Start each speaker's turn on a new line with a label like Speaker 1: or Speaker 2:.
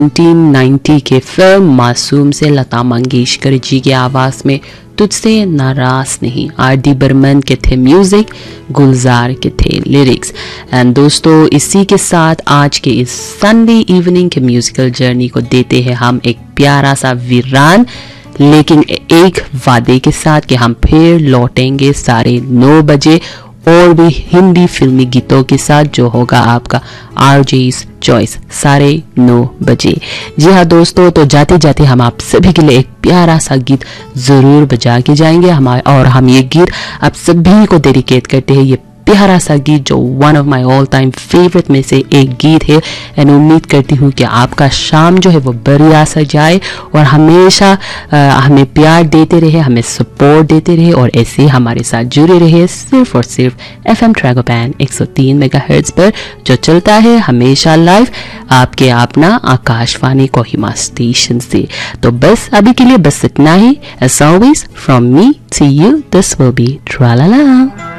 Speaker 1: 1990 के फिल्म मासूम से लता मंगेशकर जी की आवाज़ में तुझसे नाराज नहीं, आर.डी. बर्मन के थे म्यूजिक, गुलजार के थे लिरिक्स। एंड दोस्तों, इसी के साथ आज के इस संडे इवनिंग के म्यूजिकल जर्नी को देते हैं हम एक प्यारा सा विराम, लेकिन एक वादे के साथ कि हम फिर लौटेंगे 9:30 बजे और भी हिंदी फिल्मी गीतों के साथ, जो होगा आपका RJ's चॉइस 9:30 बजे। जी हाँ दोस्तों, तो जाते जाते हम आप सभी के लिए एक प्यारा सा गीत जरूर बजा के जाएंगे और हम ये गीत आप सभी को डेडिकेट करते हैं। ये प्यारा सा गीत जो one of my all time favourite में से एक गीत है। एंड उम्मीद करती हूँ कि आपका शाम जो है वो बढ़िया सा जाए और हमेशा हमें प्यार देते रहे, हमें सपोर्ट देते रहे और ऐसे हमारे साथ जुड़े रहे सिर्फ और सिर्फ FM ट्रैगोपैन 103 मेगाहर्ट्ज पर, जो चलता है हमेशा लाइव आपके अपना आकाशवाणी कोहिमा स्टेशन से। तो बस अभी के लिए बस इतना ही। As always from me to you, this will be Tralala।